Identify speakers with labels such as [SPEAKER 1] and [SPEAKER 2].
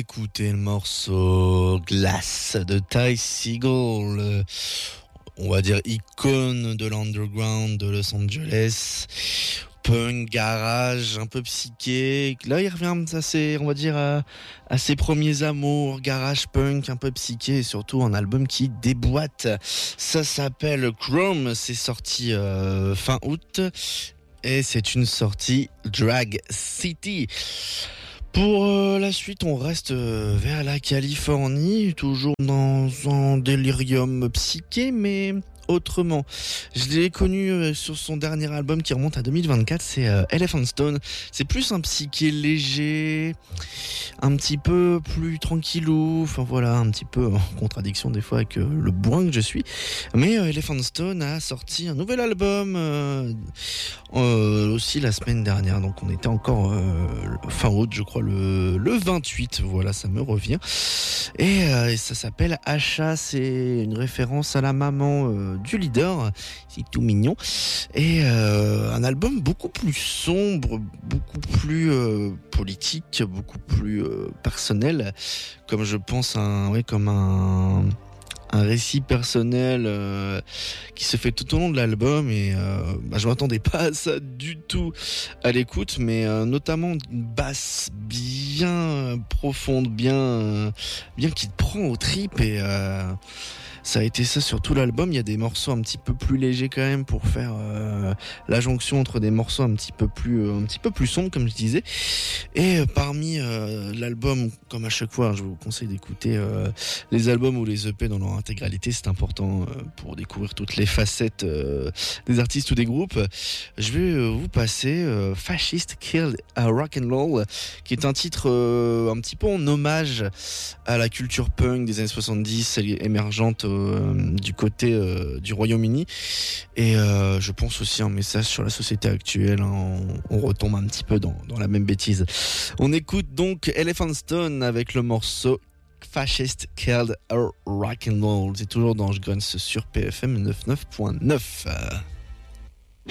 [SPEAKER 1] d'écouter le morceau Glass de Ty Segall, on va dire icône de l'underground de Los Angeles. Punk, garage, un peu psyché. Là, il revient on va dire, à ses premiers amours, garage punk, un peu psyché, et surtout un album qui déboîte. Ça s'appelle Chrome, c'est sorti fin août, et c'est une sortie Drag City. Pour la suite, on reste vers la Californie, toujours dans un délirium psyché, mais autrement. Je l'ai connu sur son dernier album qui remonte à 2024, c'est Elephant Stone. C'est plus un psyché léger, un petit peu plus tranquillou, enfin voilà, un petit peu en contradiction des fois avec le bourrin que je suis. Mais Elephant Stone a sorti un nouvel album aussi la semaine dernière, donc on était encore fin août, je crois le 28, voilà, ça me revient. Et ça s'appelle Asha, c'est une référence à la maman du leader, c'est tout mignon. Et un album beaucoup plus sombre, beaucoup plus politique, beaucoup plus personnel, comme je pense comme un récit personnel qui se fait tout au long de l'album, et je m'attendais pas à ça du tout à l'écoute, mais notamment une basse bien profonde, bien qui te prend aux tripes, et ça a été ça sur tout l'album. Il y a des morceaux un petit peu plus légers quand même pour faire la jonction entre des morceaux un petit peu plus sombres, comme je disais. Et parmi l'album, comme à chaque fois, je vous conseille d'écouter les albums ou les EP dans leur intégralité. C'est important pour découvrir toutes les facettes des artistes ou des groupes. Je vais vous passer Fascist Killed a Rock and Roll, qui est un titre un petit peu en hommage à la culture punk des années 70 émergente du côté du Royaume-Uni, et je pense aussi un message sur la société actuelle, hein. On retombe un petit peu dans la même bêtise. On écoute donc Elephant Stone avec le morceau Fascist Killed a Rock and Roll. C'est toujours dans Je Grunts sur PFM 99.9.